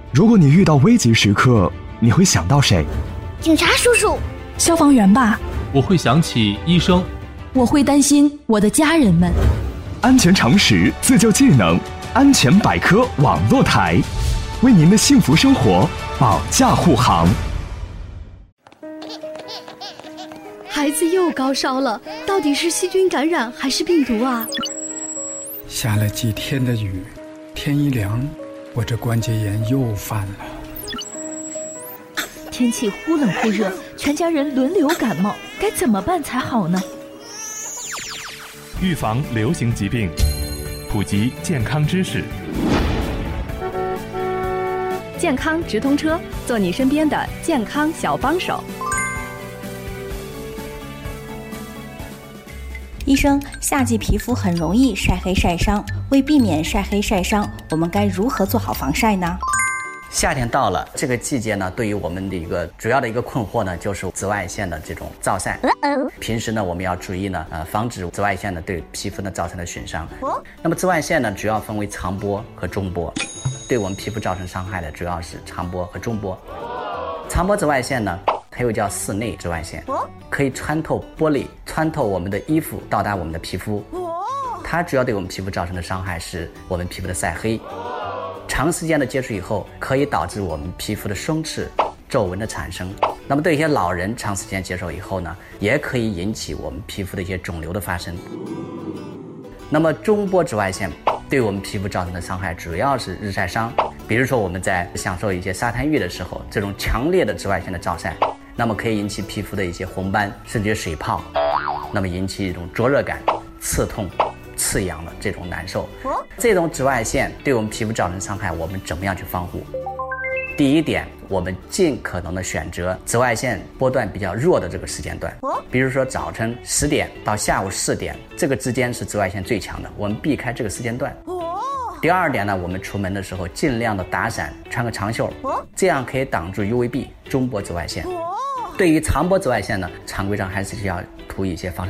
如果你遇到危急时刻，你会想到谁？ 警察叔叔。 消防员吧。 我会想起医生。 我会担心我的家人们。 安全常识，自救技能，安全百科网络台，为您的幸福生活保驾护航。 孩子又高烧了，到底是细菌感染还是病毒啊？ 下了几天的雨，天一凉，我这关节炎又犯了。 天气忽冷忽热，全家人轮流感冒，该怎么办才好呢？ 预防流行疾病，普及健康知识。 健康直通车，做你身边的健康小帮手。 医生，夏季皮肤很容易晒黑晒伤，为避免晒黑晒伤，我们该如何做好防晒呢？ 夏天到了，这个季节呢，对于我们的一个主要的一个困惑呢，就是紫外线的这种照晒。平时呢，我们要注意呢，防止紫外线呢对皮肤呢造成的损伤。那么紫外线呢，主要分为长波和中波，对我们皮肤造成伤害的主要是长波和中波。长波紫外线呢，它又叫室内紫外线，可以穿透玻璃，穿透我们的衣服，到达我们的皮肤。它主要对我们皮肤造成的伤害是我们皮肤的晒黑。长时间的接触以后，可以导致我们皮肤的松弛、皱纹的产生。那么对一些老人长时间接触以后呢，也可以引起我们皮肤的一些肿瘤的发生。那么中波紫外线对我们皮肤造成的伤害主要是日晒伤，比如说我们在享受一些沙滩浴的时候，这种强烈的紫外线的照晒，那么可以引起皮肤的一些红斑，甚至水泡，那么引起一种灼热感、刺痛、刺痒的这种难受。这种紫外线对我们皮肤造成伤害，我们怎么样去防护？第一点，我们尽可能的选择紫外线波段比较弱的这个时间段，比如说早晨10点到下午4点，这个之间是紫外线最强的，我们避开这个时间段。第二点呢，我们出门的时候尽量的打伞，穿个长袖，这样可以挡住 UVB 中波紫外线。对于长波紫外线呢，常规上还是要涂一些防晒